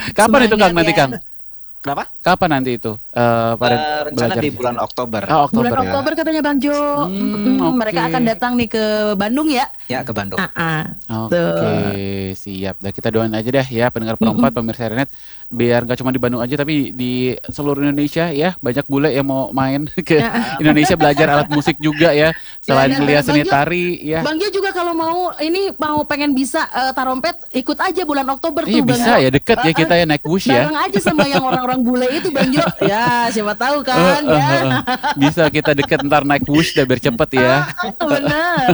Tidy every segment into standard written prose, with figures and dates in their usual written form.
Kapan itu Kang Semangat nanti ya. Kang? Kenapa? Kapan nanti itu pada Rencana belajar? di bulan Oktober. Oh, Bulan Oktober ya. Oktober katanya Bang Jo. Mereka Oke. akan datang nih ke Bandung ya. Ya, ke Bandung. Oke, siap. Dah kita doain aja deh ya pendengar perempat, pemirsa Renet, biar gak cuma di Bandung aja tapi di seluruh Indonesia ya, banyak bule yang mau main ke Indonesia belajar alat musik juga ya, selain dan kuliah seni Bang Jo- tari ya. Bang Jo juga kalau mau pengen bisa tarompet ikut aja bulan Oktober Iya tuh Bang bisa Jo. ya, deket ya kita ya naik wush ya. Bareng aja sama yang orang-orang bule itu Bang Jo. Ya, siapa tahu kan ya. Bisa kita deket ntar naik wush dah biar cepet ya. Benar.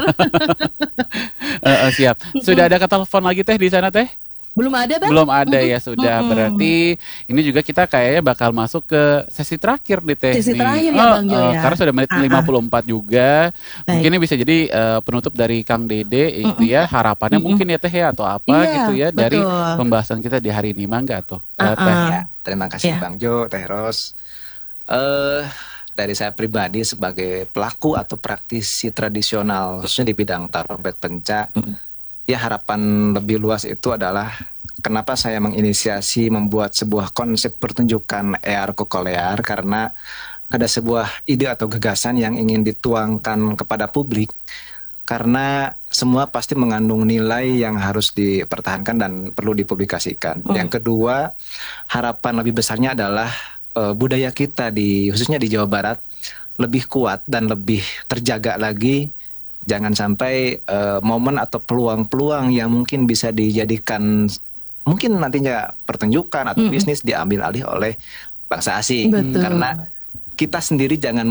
Siap. Sudah ada telepon lagi teh di sana teh? Belum ada Bang? Belum ada ya, sudah. Berarti ini juga kita kayaknya bakal masuk ke sesi terakhir nih teh. Sesi nih. terakhir ya, Bang Jo, ya. Karena sudah menit 54 juga. Baik. Mungkin ini bisa jadi penutup dari Kang Dede itu ya, harapannya mungkin ya teh ya atau apa Iya, gitu ya dari betul. pembahasan kita di hari ini, mangga tuh. Teh. Ya, terima kasih Ya. Bang Jo, Teh Ros. Dari saya pribadi sebagai pelaku atau praktisi tradisional khususnya di bidang tarompet penca, ya harapan lebih luas itu adalah kenapa saya menginisiasi membuat sebuah konsep pertunjukan EAR Kokolear, karena ada sebuah ide atau gagasan yang ingin dituangkan kepada publik, karena semua pasti mengandung nilai yang harus dipertahankan dan perlu dipublikasikan. Yang kedua, harapan lebih besarnya adalah budaya kita khususnya di Jawa Barat lebih kuat dan lebih terjaga lagi. Jangan sampai momen atau peluang-peluang yang mungkin bisa dijadikan mungkin nantinya pertunjukan atau bisnis diambil alih oleh bangsa asing. Betul. Karena kita sendiri jangan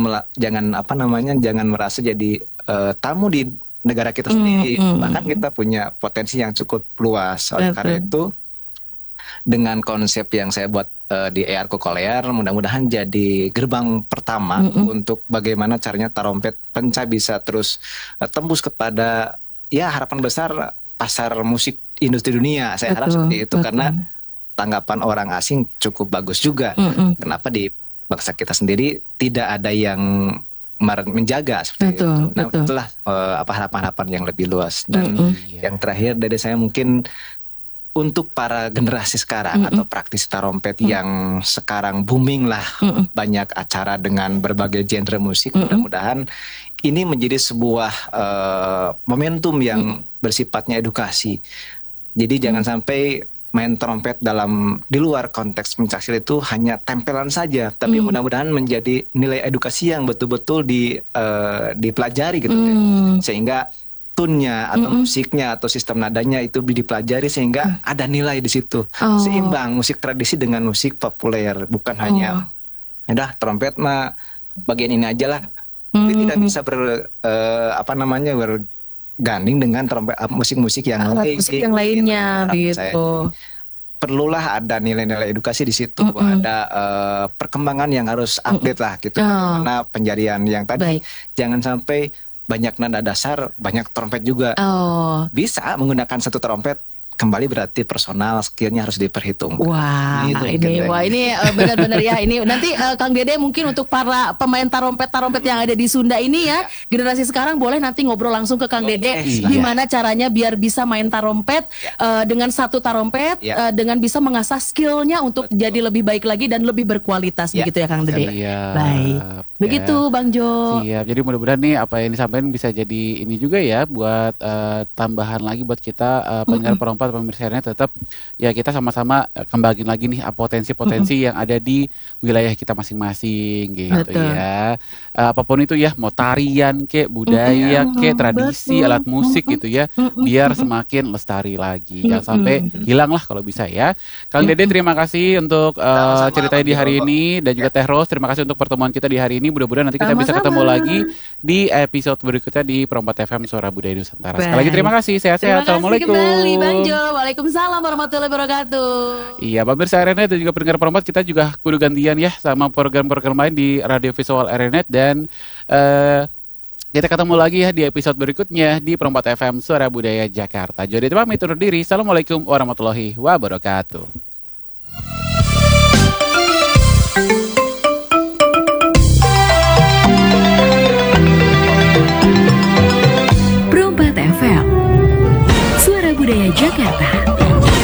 merasa jadi tamu di negara kita sendiri. Bahkan kita punya potensi yang cukup luas. Oleh karena itu, dengan konsep yang saya buat di EAR Kokolear, mudah-mudahan jadi gerbang pertama untuk bagaimana caranya tarompet penca bisa terus tembus kepada ya harapan besar pasar musik industri dunia. Saya harap seperti itu, karena tanggapan orang asing cukup bagus juga. Kenapa di bangsa kita sendiri tidak ada yang menjaga seperti itu. Nah, itulah harapan-harapan yang lebih luas. Dan yang terakhir dari saya mungkin untuk para generasi sekarang atau praktisi tarompet yang sekarang booming lah, banyak acara dengan berbagai genre musik, mudah-mudahan ini menjadi sebuah momentum yang bersifatnya edukasi. Jadi jangan sampai main trompet di luar konteks pencaksilat itu hanya tempelan saja, tapi mudah-mudahan menjadi nilai edukasi yang betul-betul dipelajari gitu deh. Sehingga tune-nya atau musiknya atau sistem nadanya itu dipelajari sehingga ada nilai di situ. Seimbang musik tradisi dengan musik populer, bukan hanya udah trompet mah bagian ini aja lah. Tapi tidak bisa berganding dengan trompet musik-musik yang lain. Musik yang lainnya gitu. Perlulah ada nilai-nilai edukasi di situ, ada perkembangan yang harus update lah gitu. Karena penjarian yang tadi jangan sampai banyak nada dasar, banyak trompet juga. Bisa menggunakan satu trompet, kembali berarti personal skillnya harus diperhitungkan. Wah, ini benar-benar ya. Ini nanti Kang Dede mungkin untuk para pemain tarompet yang ada di Sunda ini ya, generasi sekarang boleh nanti ngobrol langsung ke Kang Dede gimana caranya biar bisa main tarompet dengan satu tarompet dengan bisa mengasah skillnya untuk jadi lebih baik lagi dan lebih berkualitas begitu ya Kang Dede. Baik. Begitu Bang Jo. Siap. Jadi mudah-mudahan nih apa yang disampaikan bisa jadi ini juga ya buat tambahan lagi buat kita pendengar perempat pemirsa tetap ya kita sama-sama kembangin lagi nih potensi-potensi yang ada di wilayah kita masing-masing gitu ya. Apapun itu ya, mau tarian kek, budaya kek, tradisi, alat musik gitu ya, biar semakin lestari lagi. Jangan sampai hilang lah kalau bisa ya. Kang Dede terima kasih untuk ceritanya di hari ini, dan juga Teh Ros terima kasih untuk pertemuan kita di hari ini. Mudah-mudahan nanti kita bisa ketemu lagi di episode berikutnya di Perompat FM Suara Budaya Nusantara. Sekali lagi terima kasih, sehat-sehat. Assalamualaikum. Terima kasih kembali Bang Jo. Waalaikumsalam warahmatullahi wabarakatuh. Iya, pemirsa Arenet dan juga pendengar perempat, kita juga kudu gantian ya sama program-program lain di Radio Visual Arenet, dan kita ketemu lagi ya di episode berikutnya di Perompat FM Suara Budaya Jakarta. Jadi pamit undur diri. Assalamualaikum warahmatullahi wabarakatuh. Perompat FM Suara Budaya Jakarta.